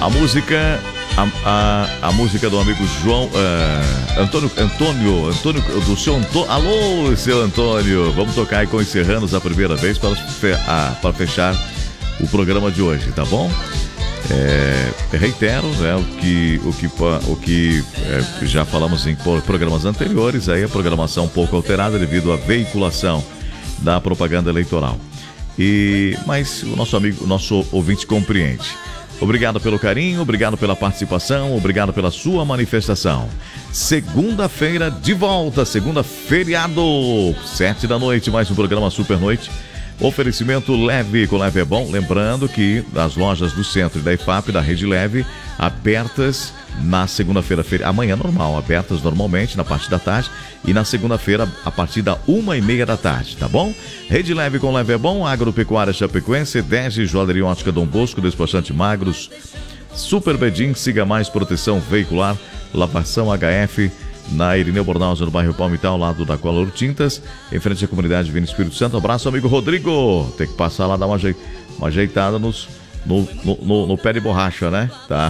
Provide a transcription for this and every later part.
A música, a música do amigo João, Antônio, do seu Antônio. Alô, seu Antônio. Vamos tocar aí com os Serranos a primeira vez para fechar o programa de hoje, tá bom? Reitero, né, o que já falamos em programas anteriores, aí a programação um pouco alterada devido à veiculação da propaganda eleitoral. Mas o nosso ouvinte compreende. Obrigado pelo carinho, obrigado pela participação, obrigado pela sua manifestação. Segunda-feira de volta, segunda feriado, 7 da noite, mais um programa Super Noite. Oferecimento Leve, com Leve é bom. Lembrando que as lojas do centro e da IFAP, da Rede Leve, abertas na segunda-feira, amanhã normal, abertas normalmente na parte da tarde, e na segunda-feira a partir da 1h30 da tarde, tá bom? Rede Leve com Leve é bom, Agropecuária Chapecoense, 10 Joalheria Ótica Dom Bosco, Despachante Magros, Super Bedim, Siga Mais, Proteção Veicular, Lavação HF, na Irineu Bornauza, no bairro Palmital, ao lado da Color Tintas, em frente à comunidade Vila Espírito Santo. Abraço, amigo Rodrigo. Tem que passar lá, dar uma ajeitada no pé de borracha, né?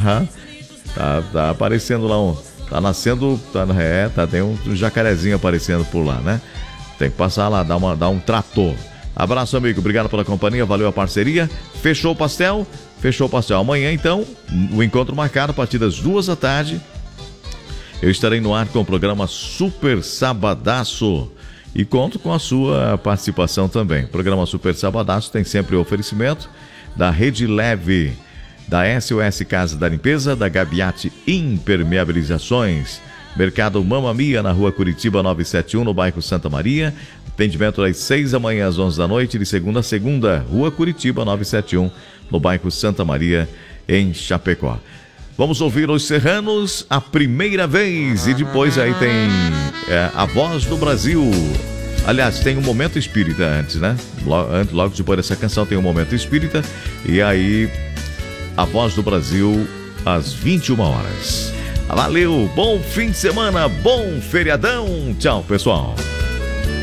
Tá aparecendo lá tá nascendo, tem um jacarezinho aparecendo por lá, né? Tem que passar lá, dar um trator. Abraço, amigo. Obrigado pela companhia, valeu a parceria. Fechou o pastel? Fechou o pastel. Amanhã, então, o encontro marcado a partir das 2 da tarde. Eu estarei no ar com o programa Super Sabadaço e conto com a sua participação também. O programa Super Sabadaço tem sempre o oferecimento da Rede Leve, da SOS Casa da Limpeza, da Gabiati Impermeabilizações, Mercado Mamma Mia, na rua Curitiba 971, no bairro Santa Maria. Atendimento das 6 da manhã às 11 da noite, de segunda a segunda, rua Curitiba 971, no bairro Santa Maria, em Chapecó. Vamos ouvir os Serranos a primeira vez e depois aí tem a Voz do Brasil. Aliás, tem um Momento Espírita antes, né? Logo depois dessa canção tem um Momento Espírita e aí a Voz do Brasil às 21 horas. Valeu, bom fim de semana, bom feriadão. Tchau, pessoal.